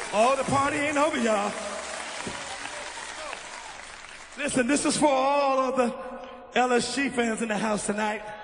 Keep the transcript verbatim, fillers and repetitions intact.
Oh, the party ain't over, y'all. Listen, this is for all of the L S G fans in the house tonight.